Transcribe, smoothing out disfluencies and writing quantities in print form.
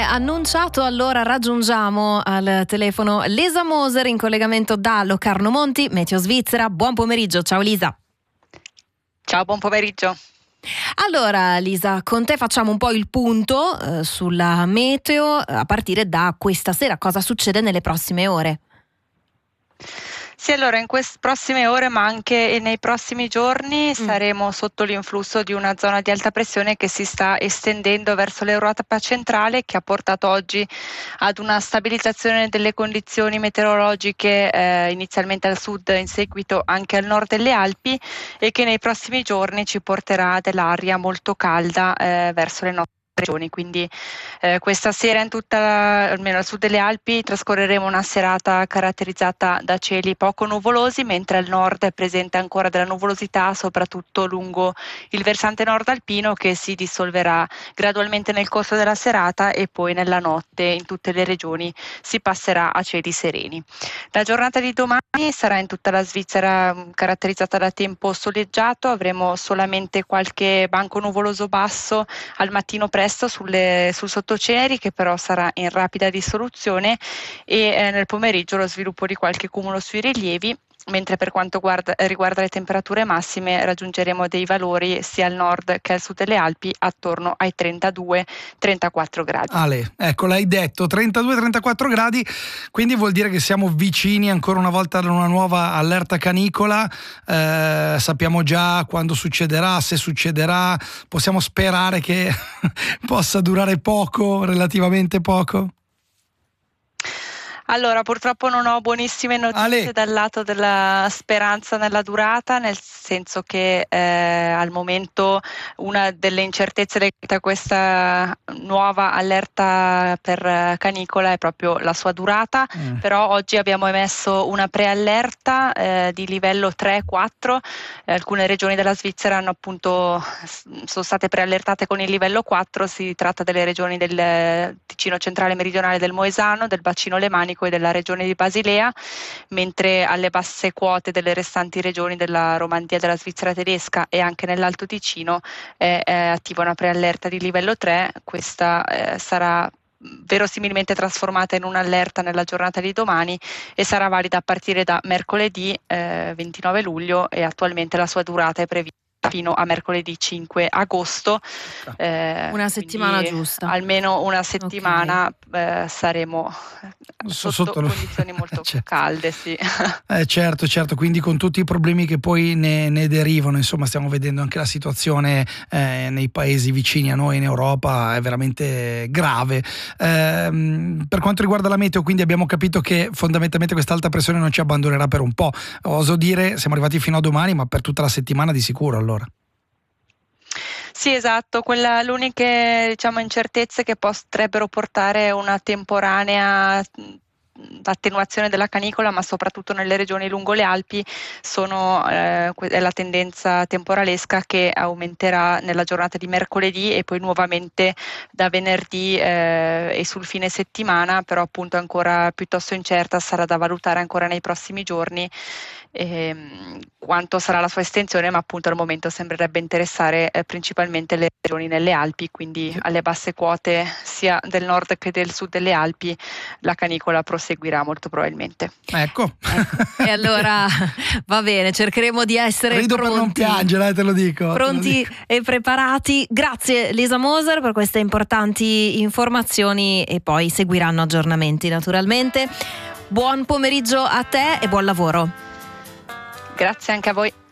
annunciato, allora raggiungiamo al telefono Lisa Moser in collegamento da Locarno Monti, Meteo Svizzera. Buon pomeriggio, ciao Lisa. Ciao, buon pomeriggio. Allora Lisa, con te facciamo un po' il punto sulla meteo a partire da questa sera. Cosa succede nelle prossime ore? Sì, allora in queste prossime ore, ma anche nei prossimi giorni, saremo sotto l'influsso di una zona di alta pressione che si sta estendendo verso l'Europa centrale, che ha portato oggi ad una stabilizzazione delle condizioni meteorologiche inizialmente al sud, in seguito anche al nord delle Alpi, e che nei prossimi giorni ci porterà dell'aria molto calda verso le nostre regioni. Quindi questa sera almeno al sud delle Alpi, trascorreremo una serata caratterizzata da cieli poco nuvolosi, mentre al nord è presente ancora della nuvolosità, soprattutto lungo il versante nord alpino, che si dissolverà gradualmente nel corso della serata, e poi nella notte in tutte le regioni si passerà a cieli sereni. La giornata di domani sarà in tutta la Svizzera caratterizzata da tempo soleggiato. Avremo solamente qualche banco nuvoloso basso al mattino presto sul sottoceneri, che però sarà in rapida dissoluzione, e nel pomeriggio lo sviluppo di qualche cumulo sui rilievi, mentre per quanto riguarda le temperature massime raggiungeremo dei valori sia al nord che al sud delle Alpi attorno ai 32-34 gradi. Ale, ecco, l'hai detto, 32-34 gradi, quindi vuol dire che siamo vicini ancora una volta ad una nuova allerta canicola. Sappiamo già quando succederà, se succederà, possiamo sperare che possa durare poco, relativamente poco? Allora, purtroppo non ho buonissime notizie dal lato della speranza nella durata, nel senso che al momento una delle incertezze legate a questa nuova allerta per canicola è proprio la sua durata. Però oggi abbiamo emesso una preallerta di livello 3-4. Alcune regioni della Svizzera sono state preallertate con il livello 4. Si tratta delle regioni del Ticino centrale meridionale, del Moesano, del bacino lemanico e della regione di Basilea, mentre alle basse quote delle restanti regioni della Romandia, della Svizzera tedesca e anche nell'Alto Ticino è attiva una preallerta di livello 3. Questa sarà verosimilmente trasformata in un'allerta nella giornata di domani e sarà valida a partire da mercoledì 29 luglio, e attualmente la sua durata è prevista fino a mercoledì 5 agosto. Una settimana giusta. Almeno una settimana. Saremo sotto condizioni molto calde, sì. Certo, quindi con tutti i problemi che poi ne derivano, insomma stiamo vedendo anche la situazione nei paesi vicini a noi in Europa è veramente grave. Per quanto riguarda la meteo, quindi abbiamo capito che fondamentalmente questa alta pressione non ci abbandonerà per un po', oso dire siamo arrivati fino a domani, ma per tutta la settimana di sicuro allora. Sì, esatto, l'uniche incertezze che potrebbero portare una temporanea attenuazione della canicola, ma soprattutto nelle regioni lungo le Alpi, è la tendenza temporalesca che aumenterà nella giornata di mercoledì e poi nuovamente da venerdì e sul fine settimana, però appunto ancora piuttosto incerta, sarà da valutare ancora nei prossimi giorni quanto sarà la sua estensione, ma appunto al momento sembrerebbe interessare principalmente le regioni nelle Alpi, quindi alle basse quote sia del nord che del sud delle Alpi la canicola proseguirà molto probabilmente. Ecco. E allora va bene, cercheremo di essere Rido pronti. Per non piangere, te lo dico. Pronti e preparati. Grazie Lisa Moser per queste importanti informazioni, e poi seguiranno aggiornamenti naturalmente. Buon pomeriggio a te e buon lavoro. Grazie anche a voi.